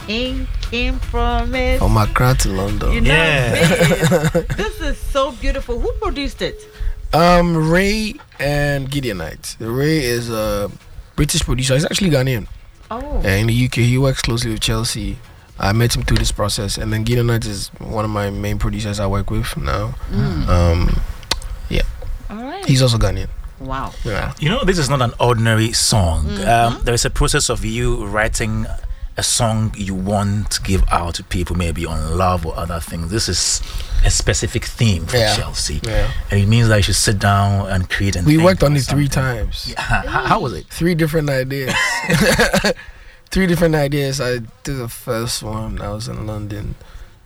Kim Promise. From Accra to London. You know, this is so beautiful. Who produced it? Ray and Gideonite. Ray is a British producer. He's actually Ghanaian. Oh. In the UK, he works closely with Chelsea. I met him through this process, and then Gideonite is one of my main producers I work with now. Yeah. All right. He's also Ghanaian. Wow. Yeah. You know, this is not an ordinary song. There is a process of you writing a song you want to give out to people, maybe on love or other things. This is a specific theme for Chelsea. Yeah. And it means that you should sit down and create and We think worked on about it 3 something. times. Yeah. How was it? 3 different ideas. 3 different ideas. I did the first one. I was in London.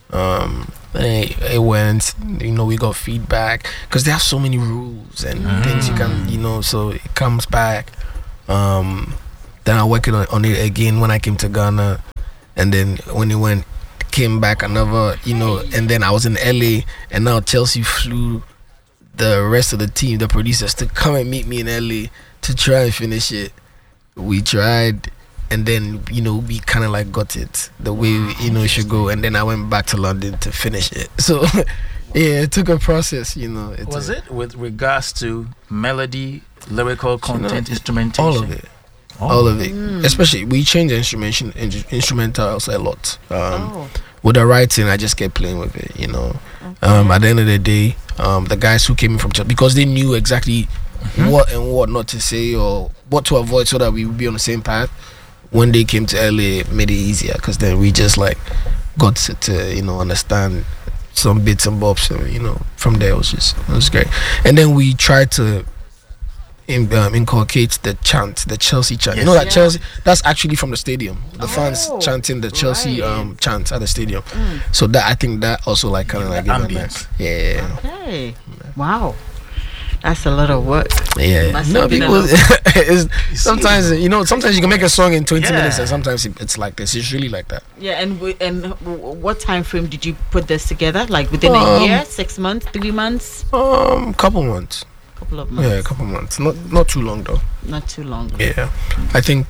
It went. We got feedback because they have so many rules and things you can. So it comes back. Then I worked on it again when I came to Ghana, and then when it came back another. And then I was in LA, and now Chelsea flew the rest of the team, the producers, to come and meet me in LA to try and finish it. We tried, and then we kind of like got it the way it should go, and then I went back to London to finish it. So yeah, it took a process. Was it with regards to melody, lyrical content, instrumentation? All of it. All of it. Especially we change the instrumentals a lot. With the writing, I just kept playing with it. At the end of the day, the guys who came in from Chelsea, because they knew exactly what and what not to say or what to avoid, so that we would be on the same path. When they came to LA, it made it easier, because then we just got to understand some bits and bobs. So, from there it was great. And then we tried to inculcate the chant, the Chelsea chant. Yes. Chelsea, that's actually from the stadium. The fans chanting the Chelsea chant at the stadium. So that, I think that also kind of gave ambience. Yeah. Okay. Wow. That's a lot of work. Yeah. Must No, have been a people. lot. Sometimes sometimes you can make a song in 20 minutes, and sometimes it's like this. It's really like that. Yeah, and what time frame did you put this together? Like within a year, 6 months, 3 months? Couple months. Couple of months. Yeah, a couple months. Not too long though. Not too long. Yeah, I think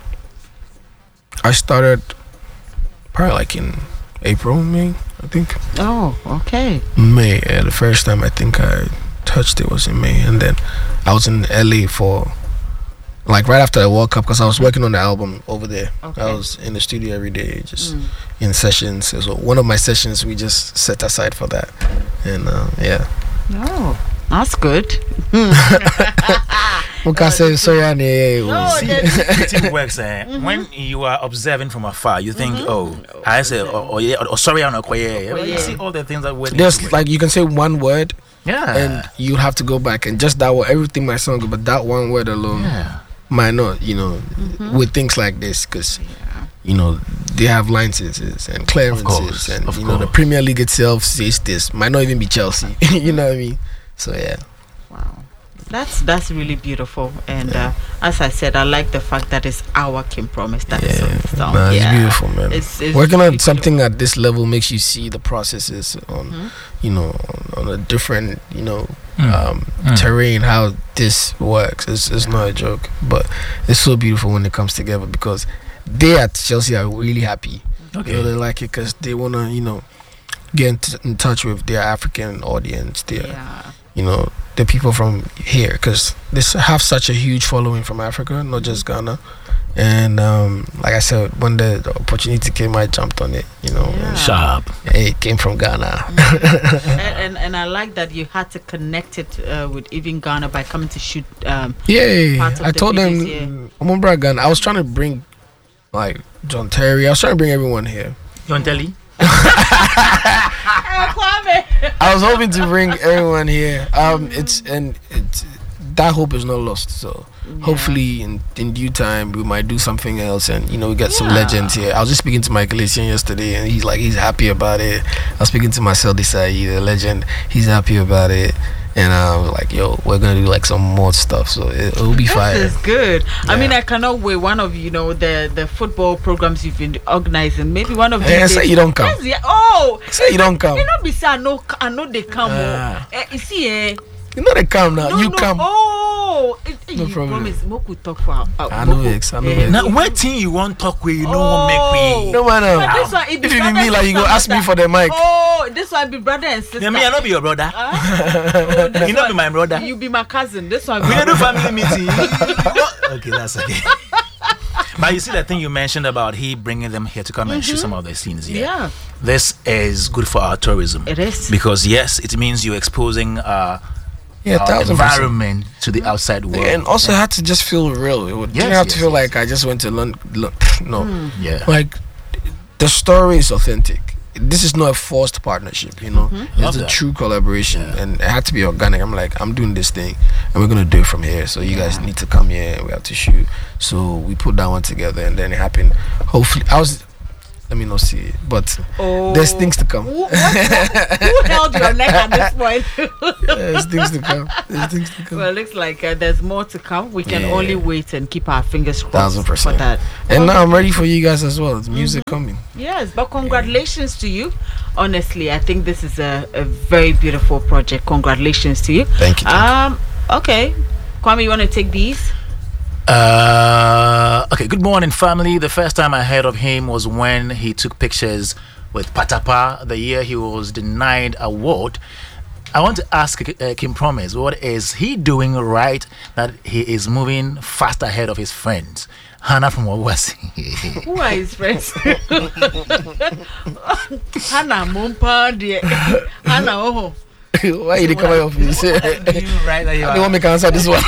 I started probably in April, May. I think. Oh, okay. May. Yeah, the first time I think I touched it was in May, and then I was in LA for right after the World Cup, because I was working on the album over there. Okay. I was in the studio every day, just in sessions. So one of my sessions we just set aside for that, and yeah. Oh, that's good. It works. When you are observing from afar, you think, I say, sorry, I'm not You see all the things that were. Just you can say one word, and you have to go back and just that word. Everything might sound good, but that one word alone might not. With things like this, because they have licenses and clearances, and the Premier League itself says this might not even be Chelsea. You know what I mean? So yeah. Wow. That's really beautiful, and as I said, I like the fact that it's our Kim Promise that is on the song. Man, it's beautiful, man. It's working really on something at this level makes you see the processes on on a different terrain, how this works. It's not a joke, but it's so beautiful when it comes together, because they at Chelsea are really happy. They like it because they want to get in touch with their African audience. The people from here, because they have such a huge following from Africa, not just Ghana. And like I said, when the opportunity came, I jumped on it. Sharp. It came from Ghana. and I like that you had to connect it with even Ghana by coming to shoot. I told them, Ghana. I was trying to bring John Terry. I was trying to bring everyone here. John Terry. I was hoping to bring everyone here. It's that hope is not lost. So hopefully in due time we might do something else, and we get some legends here. I was just speaking to Michael Essien yesterday, and he's happy about it. I was speaking to Marcel Desailly, the legend. He's happy about it. And I was like, yo, we're gonna do some more stuff, so it'll be fire. This is good. I mean, I cannot wait. One of the football programs you've been organizing, maybe one of these. Say you don't come. Oh, say you don't come. You know, I know they come. You see, You know they come now. No, you no. come. Oh, No you problem. promise. Moku talk for. I know it. I know it. Now, what thing you want talk with, you know what make we. No matter. But this one, it be If you be brother me, like you go sister ask me matter. for the mic. Oh, this one be brother and sister. Yeah, me, I not be your brother. Oh, this You not one- be my brother. You be my cousin. This one. We Be don't do family meeting. Okay, that's okay. But you see that thing you mentioned about he bringing them here to come and shoot some of the scenes here. Yeah. This is good for our tourism. It is. Because yes, it means you're exposing Yeah, our 1,000%. environment to the outside world. And also, it had to just feel real. It didn't Yes, have yes, to feel yes. like I just went to London. No, Yeah. like the story is authentic. This is not a forced partnership, you know. Love It's a that. true collaboration, and it had to be organic. I'm like, I'm doing this thing, and we're gonna do it from here. So you guys need to come here. And we have to shoot. So we put that one together, and then it happened. Hopefully, let me not see it, but Oh. there's things to come. Who held your neck at this point? There's things to come. There's things to come. Well, it looks like there's more to come. We can Yeah. only wait and keep our fingers crossed 1,000%. for that. And now I'm ready for you guys as well. There's music coming. Yes, but congratulations to you. Honestly, I think this is a very beautiful project. Congratulations to you. Thank you. Okay. Kwame, you want to take these? Okay, good morning, family. The first time I heard of him was when he took pictures with Patapa the year he was denied award. I want to ask Kim Promise, what is he doing right that he is moving fast ahead of his friends? Hannah from Wawasi. Who are his friends? Hannah Mumpa, dear. Hannah, oh. Why you come out of this? Right, that you I don't want to answer this one.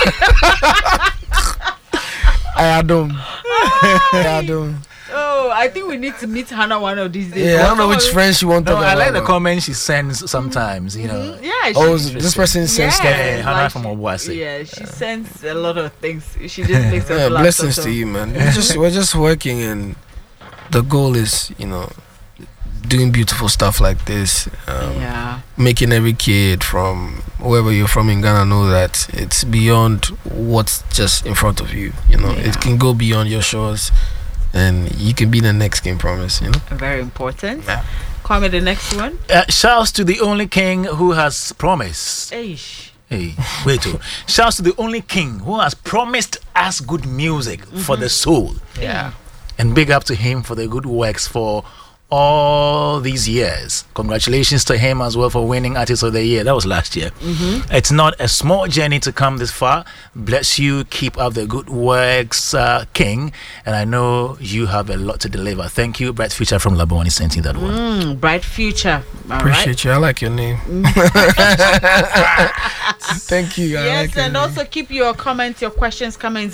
I don't. Oh, I think we need to meet Hannah one of these days. Yeah, I don't know which friend she wants to No, talk I like about. the comments she sends sometimes, you know. Yeah, Oh, she, this person sends stuff. Yeah, Hannah from Obuasi. Yeah, she sends a lot of things. She just makes Yeah, us laugh. blessings so- to you, man. We're just working, and the goal is, doing beautiful stuff like this. Yeah. Making every kid from wherever you're from in Ghana know that it's beyond what's just in front of you. Yeah. It can go beyond your shores, and you can be the next King Promise. Very important. Yeah. Call me the next one. Shouts to the only king who has promised. Eish. Hey, wait. Shouts to the only king who has promised us good music for the soul. Yeah. And big up to him for the good works for all these years. Congratulations to him as well for winning Artist of the Year. That was last year. It's not a small journey to come this far. Bless you. Keep up the good works, King. And I know you have a lot to deliver. Thank you. Bright Future from Laboni sent you that one. Bright future. All Appreciate you. I like your name. Thank you. I Yes, like your and name. also keep your comments, your questions coming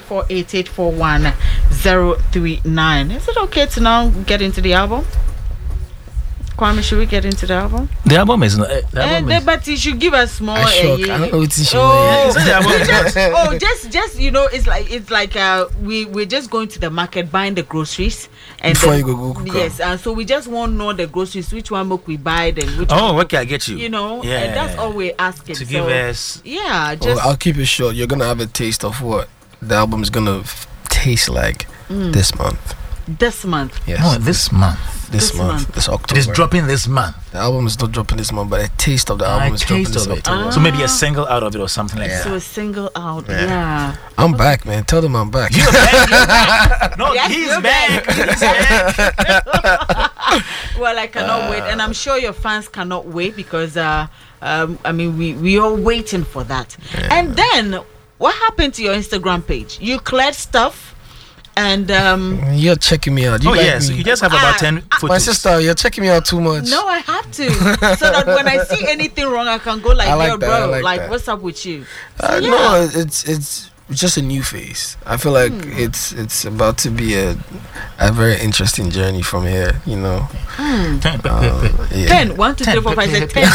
0548841039. Is it okay to now get into the album? Kwame, should we get into the album? The album is not. The album is, But you should give us more. I shock. I don't know what to show. Oh, Is it the album? just it's like we're just going to the market buying the groceries and Before then- you go cook. yes, and so we just want to know the groceries, which one book we buy, then which one, Oh, okay, I get you. and that's all we're asking. To so, give us. yeah, just I'll keep it short. You're gonna have a taste of what the album is gonna taste like this month. this month. Yes, No, this month. this month. This It October. is dropping this month. The album is not dropping this month, but a taste of the album is dropping taste this of it. October. So maybe a single out of it or something like that. So a single out. Yeah. Yeah. I'm back, man. Tell them I'm back. You're back, you're back. No, Yes, he's you're back. He's back. Well, I cannot wait, and I'm sure your fans cannot wait because we are waiting for that. And then what happened to your Instagram page? You cleared stuff, and You're checking me out. You Oh, like yes. me. You just have about 10 photos. My sister, you're checking me out too much. no, I have to, so that when I see anything wrong, I can go like, I like yo, that, I bro, like like that. what's up with you? No, it's just a new phase. I feel like it's about to be a very interesting journey from here. Yeah. 10, 1, 2, 3, 4, 5, 6, 10.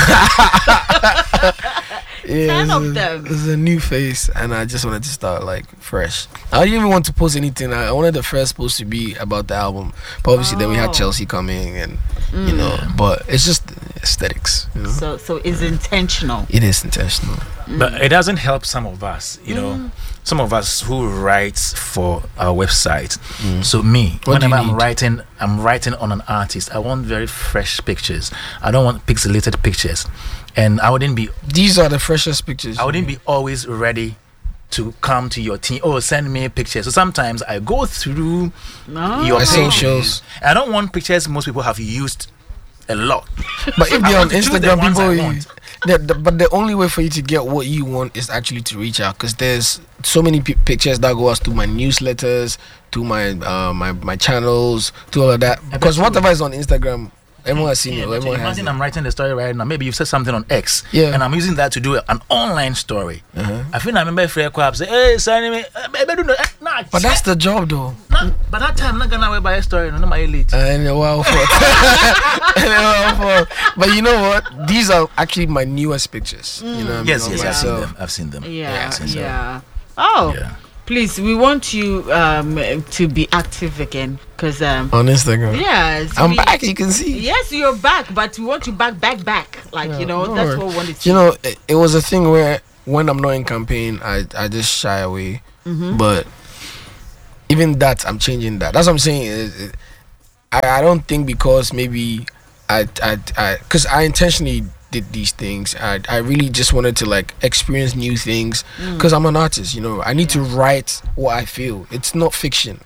Yeah, 10 of them. It's a new phase, and I just wanted to start like fresh. I didn't even want to post anything. I wanted the first post to be about the album, but obviously then we had Oh. Chelsea coming, and but it's just aesthetics. You know? So it's intentional. It is intentional. But it doesn't help some of us, you know. Some of us who write for our website. So me, What do whenever you need? I'm writing on an artist, I want very fresh pictures. I don't want pixelated pictures. And I wouldn't be These are the freshest pictures. I wouldn't be always ready to come to your team. Oh, send me pictures. So sometimes I go through your My pages. socials. I don't want pictures most people have used a lot. But if I they're on want to choose the Instagram, ones I people, want. but the only way for you to get what you want is actually to reach out, because there's so many pictures that go out to my newsletters, to my my channels, to all of that. Because whatever is on Instagram, everyone has seen it. But Everyone has imagine it. I'm writing the story right now. Maybe you've said something on X, Yeah. and I'm using that to do an online story. Uh-huh. I think I remember Freya Kwab say, "Hey, send me, baby, do nah, But that's the job, though. but that time I'm not gonna buy a story. No, my elite. And a while for, but you know what? These are actually my newest pictures. You know what I mean? Yes, On I've seen myself. them. I've seen them. Yeah, I've seen them. yeah. Oh, Yeah. please, we want you to be active again, because On Instagram. yes, I'm back. You can see. Yes, you're back, but we want you back. Like Yeah, you know, no that's worries. what we want to see. You know, it was a thing where when I'm not in campaign, I just shy away. But even that, I'm changing that. That's what I'm saying. I don't think because maybe because I intentionally did these things. I really just wanted to like experience new things, because I'm an artist. You know, I need to write what I feel. It's not fiction.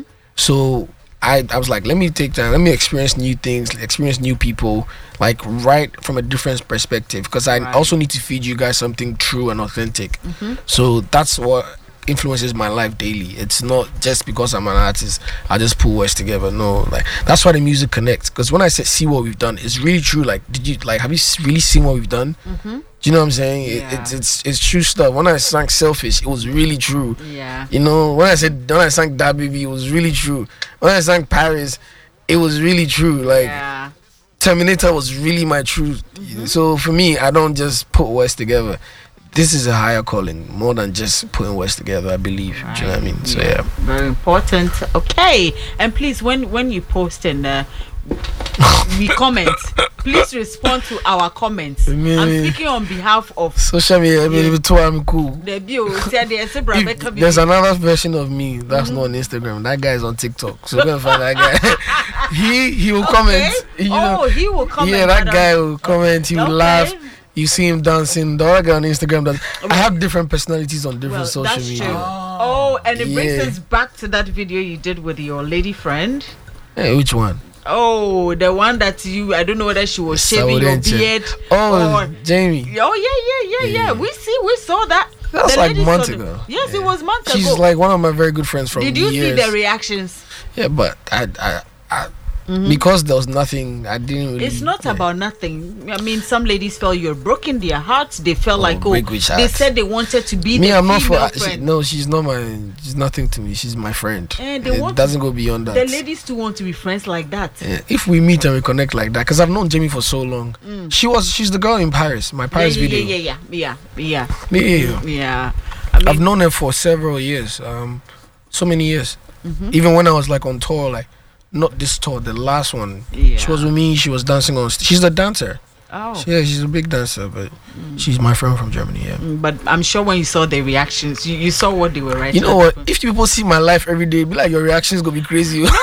So I was like, let me take time, let me experience new things, experience new people, like write from a different perspective, because I Right. also need to feed you guys something true and authentic. So that's what influences my life daily. It's not just because I'm an artist I just pull words together. No, like that's why the music connects, because when I said see what we've done, it's really true. Like, did you like, have you really seen what we've done? Do you know what I'm saying? Yeah. It's true stuff. When I sang Selfish, it was really true. Yeah. You know, when I sang Da Baby, it was really true. When I sang Paris, it was really true. Like Yeah. Terminator was really my truth. So for me, I don't just put words together. This is a higher calling, more than just putting words together, I believe. Do you know what I mean? So yeah. Very important. Okay. And please, when you post and we comment, please respond to our comments. Me- I'm speaking on behalf of Social media, I'm cool. the bio. Said There's another version of me that's not on Instagram. That guy is on TikTok. So go and find that guy. he will comment. You know, he will comment. yeah, that but, guy will comment. He will okay. laugh. You see him dancing. The other guy on Instagram does. I have different personalities on different Well, social that's media. true. Oh, and it brings Yeah. us back to that video you did with your lady friend. Hey, which one? Oh, the one that I don't know whether she was shaving your Saudenche. beard. Oh, or, Jamie. oh yeah. We saw that. That was The like lady months saw the- ago. Yes, it was months She's ago. like one of my very good friends from Did you years. see the reactions? Yeah, but I because there was nothing, I didn't really. It's not yeah. about nothing. I mean, some ladies felt you're broken their hearts. They felt like, break which they heart? said they wanted to be Me, the I'm not female for. friend. No, she's not she's nothing to me. She's my friend. And they It want doesn't go beyond that. The ladies too want to be friends like that. Yeah, if we meet and we connect like that, because I've known Jamie for so long. She's the girl in Paris, my Paris video. Yeah. Yeah. Yeah. I mean, I've known her for several years, so many years. Even when I was like on tour, like not this tour, the last one. Yeah. She was with me. She was dancing on. She's a dancer. oh. Yeah, she's a big dancer, but she's my friend from Germany. Yeah. But I'm sure when you saw the reactions, you saw what they were writing. You know what? If people see my life every day, be like, your reactions gonna be crazy. but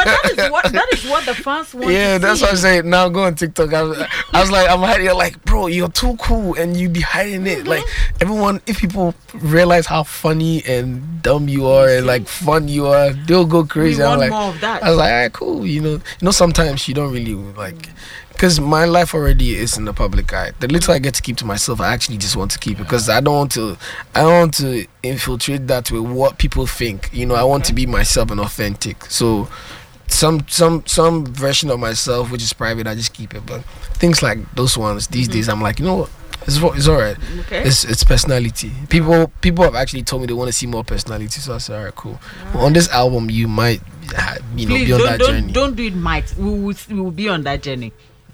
that is what the fans want. Yeah, to that's see. what I'm saying. Now go on TikTok. I was like, I'm hiding. You're like, bro, you're too cool, and you be hiding it. Like everyone, if people realize how funny and dumb you are and like fun you are, they'll go crazy. We I'm want like, more of that. I was like, alright, cool. You know, sometimes you don't really like. Because my life already is in the public eye. The little I get to keep to myself, I actually just want to keep it, because I don't want to infiltrate that with what people think. You know, I want to be myself and authentic. So some version of myself which is private, I just keep it. But things like those ones these days, I'm like, you know what? It's alright. Okay. It's personality. People have actually told me they want to see more personality. So I said, alright, cool. On this album, you might, Please be on that journey. don't do it. Might we will be on that journey.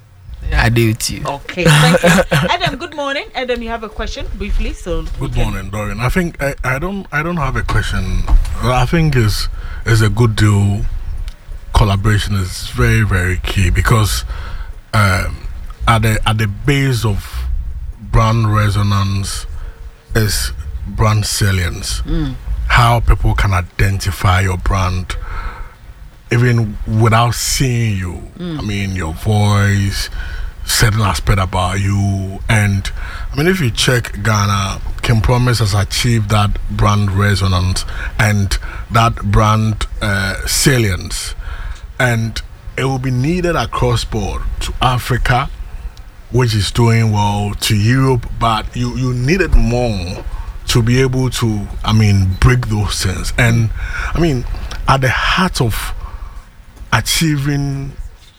I do with you. Okay, thank you. Adam, good morning. Adam, you have a question briefly, so Good morning, Dorian. I think I don't have a question. I think is a good deal. Collaboration is very, very key, because I at the base of brand resonance is brand salience. How people can identify your brand even without seeing you. I mean, your voice, certain aspect about you. And I mean, if you check Ghana, King Promise has achieved that brand resonance and that brand salience. And it will be needed across board to Africa, which is doing well, to Europe, but you need it more to be able to, I mean, break those things. And I mean, at the heart of achieving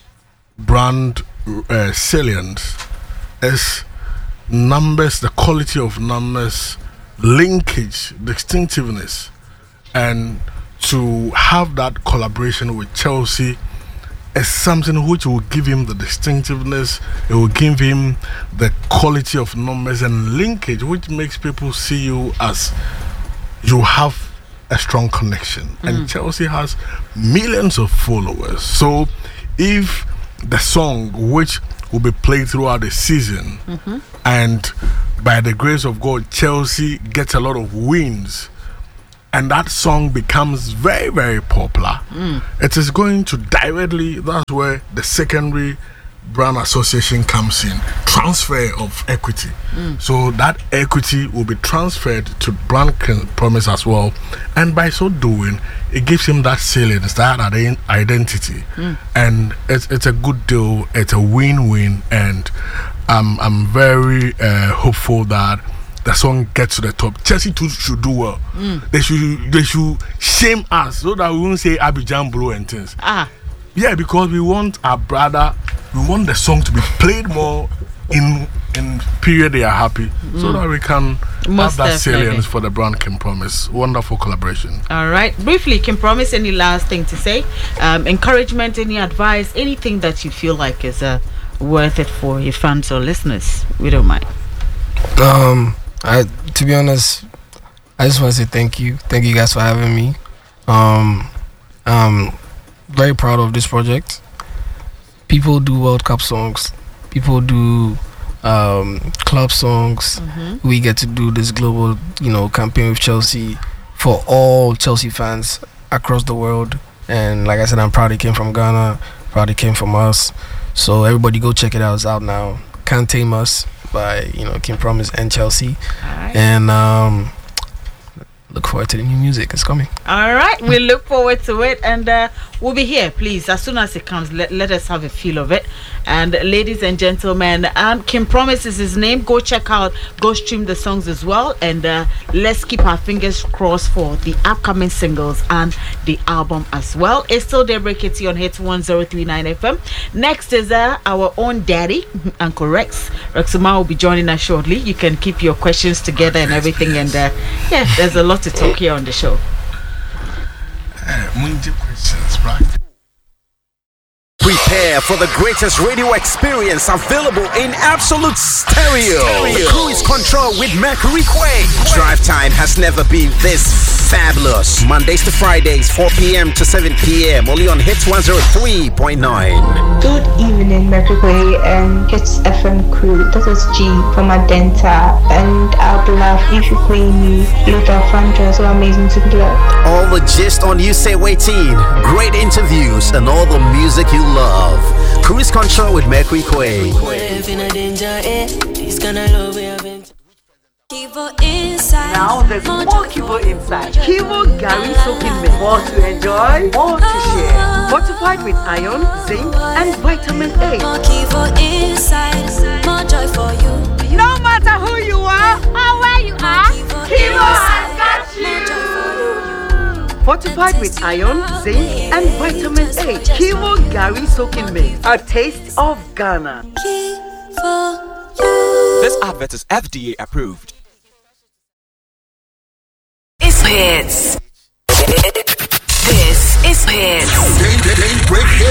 brand salience is numbers, the quality of numbers, linkage, distinctiveness, and to have that collaboration with Chelsea is something which will give him the distinctiveness, it will give him the quality of numbers and linkage, which makes people see you as you have a strong connection. And Chelsea has millions of followers. So if the song which will be played throughout the season and by the grace of God Chelsea gets a lot of wins and that song becomes very, very popular, it is going to directly, that's where the secondary brand association comes in, transfer of equity. So that equity will be transferred to brand promise as well, and by so doing it gives him that salience, that identity, and it's a good deal, it's a win-win, and I'm very hopeful that the song gets to the top. Chelsea too should do well. They should shame us so that we won't say Abidjan Blue and things. Yeah, because we want our brother, we want the song to be played more in period they are happy, so that we can Most have that definitely. salience for the brand King Promise. Wonderful collaboration. All right, briefly, King Promise, any last thing to say? Encouragement, any advice, anything that you feel like is worth it for your fans or listeners? We don't mind. To be honest, I just want to say thank you you guys for having me. Very proud of this project. People do World Cup songs, people do club songs. We get to do this global, campaign with Chelsea for all Chelsea fans across the world. And like I said, I'm proud it came from Ghana, proud it came from us. So everybody go check it out. It's out now. Can't Tame Us by King Promise and Chelsea. All right. And look forward to the new music. It's coming. All right, we look forward to it, and we'll be here. Please, as soon as it comes, let us have a feel of it. And ladies and gentlemen, King Promise is his name. Go check out, go stream the songs as well, and let's keep our fingers crossed for the upcoming singles and the album as well. It's still Daybreak Kitty on Hits 1039 FM. Next is our own daddy, Uncle Rex. Rexuma will be joining us shortly. You can keep your questions together and everything, and yeah, there's a lot to talk here on the show. Questions, right? Prepare for the greatest radio experience available in absolute stereo. Cruise control with Mercury Quay. Drive time has never been this fabulous. Mondays to Fridays, 4 p.m. to 7 p.m. Only on Hits 103.9. Good evening, Mercury and Hits FM crew. This is G from Adenta, and I'll be laughing if you play me Luther Fandra. So amazing to be loved. All the gist on You Say Waiting, great interviews, and all the music you love. Cruise control with Mercury Quay. Now there's more Kivo inside. Kivo Gary soaking milk. More to enjoy, more to share. Fortified with iron, zinc, and vitamin A. Kivo inside, more joy for you. No matter who you are or where you are, Kivo has got you. Fortified with iron, zinc, and vitamin A. Kivo Gary soaking milk. A taste of Ghana. Kivo you. This advert is FDA approved. It's Hits.